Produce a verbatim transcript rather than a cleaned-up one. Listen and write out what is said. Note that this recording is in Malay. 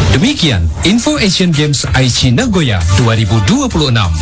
Demikian info Asian Games Aichi Nagoya dua ribu dua puluh enam.